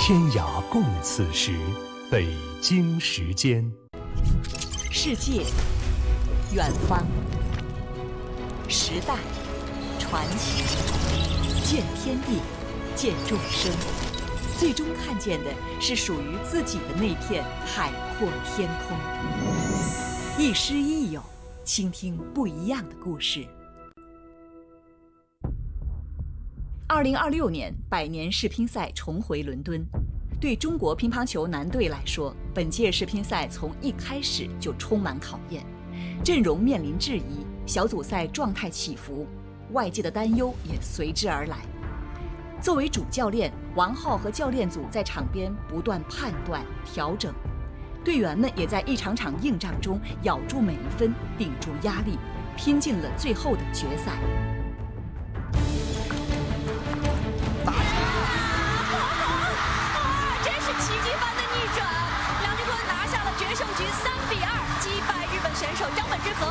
天涯共此时，北京时间。 世界，远方，时代，传奇，见天地，见众生，最终看见的是属于自己的那片海阔天空。亦师亦友，倾听不一样的故事。2026年百年世乒赛重回伦敦，对中国乒乓球男队来说，本届世乒赛从一开始就充满考验，阵容面临质疑，小组赛状态起伏，外界的担忧也随之而来。作为主教练，王浩和教练组在场边不断判断调整，队员们也在一场场硬仗中咬住每一分，顶住压力，拼进了最后的决赛。 真是奇迹般的逆转！梁立坤拿下了决胜局3-2，击败日本选手张本智和。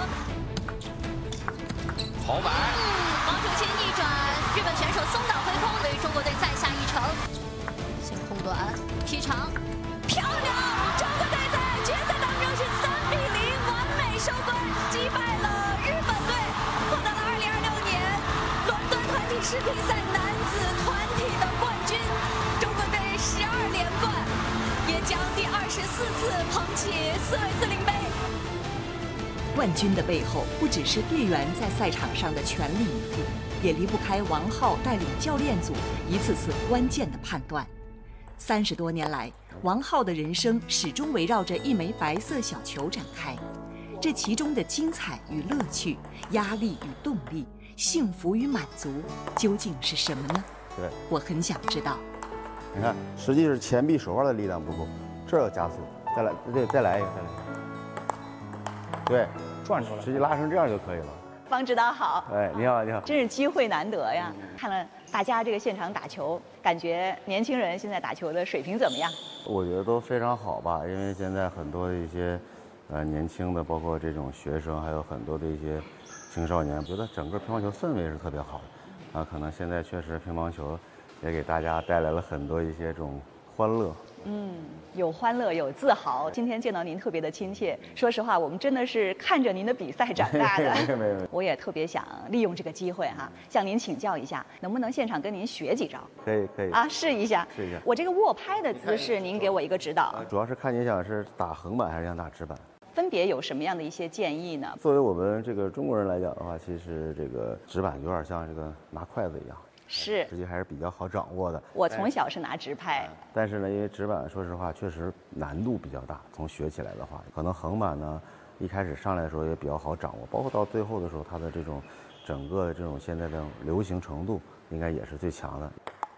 好买！ 王楚钦逆转，日本选手松岛辉空为中国队再下一城。先空短，踢长，漂亮！中国队在决赛当中是3-0完美收官，击败了日本队，获得了2026年伦敦团体世乒赛男子团体的冠军。中国队12连冠，也将第24次捧起斯维斯林杯。 冠军的背后，不只是队员在赛场上的全力以赴，也离不开王浩带领教练组一次次关键的判断。30多年来，王浩的人生始终围绕着一枚白色小球展开，这其中的精彩与乐趣、压力与动力、幸福与满足，究竟是什么呢？ 对， 我很想知道。 你看，实际是前臂手腕的力量不够，这儿要加速，再来，对，再来一个，再来一个。对， 转出来， 实际拉成这样就可以了。 方指导好， 哎，你好，你好， 真是机会难得呀！看了大家这个现场打球，感觉年轻人现在打球的水平怎么样？ 我觉得都非常好吧，因为现在很多的一些，年轻的，包括这种学生，还有很多的一些青少年，我觉得整个乒乓球氛围是特别好的，可能现在确实乒乓球也给大家带来了很多一些这种欢乐。 有欢乐，有自豪。今天见到您特别的亲切。说实话，我们真的是看着您的比赛长大的。 没有。 我也特别想利用这个机会向您请教一下，能不能现场跟您学几招？ 可以试一下。 试一下。 我这个握拍的姿势，您给我一个指导。 主要是看你想是打横板还是想打直板。 分别有什么样的一些建议呢？ 作为我们这个中国人来讲的话，其实这个直板有点像这个拿筷子一样。 是， 实际还是比较好掌握的。 我从小是拿直拍， 但是呢，因为直板说实话确实难度比较大，从学起来的话，可能横板呢一开始上来的时候也比较好掌握，包括到最后的时候，它的这种整个的这种现在的流行程度应该也是最强的。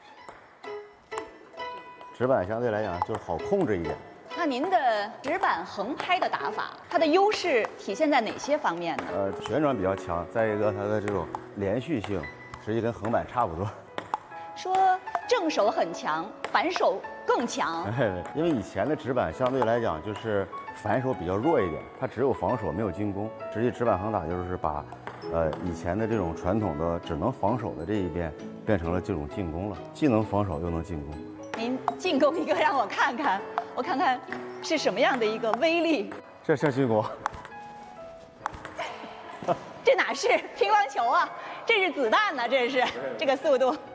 直板相对来讲就是好控制一点。 那您的直板横拍的打法，它的优势体现在哪些方面呢？ 旋转比较强，再一个它的这种连续性。实际跟横板差不多， 说正手很强，反手更强。 因为以前的直板相对来讲就是反手比较弱一点，它只有防守没有进攻。实际直板横打就是把，以前的这种传统的只能防守的这一边，变成了这种进攻了，既能防守又能进攻。 您进攻一个让我看看，我看看是什么样的一个威力。 这像进攻。 这哪是乒乓球啊，这是子弹呢，这是这个速度。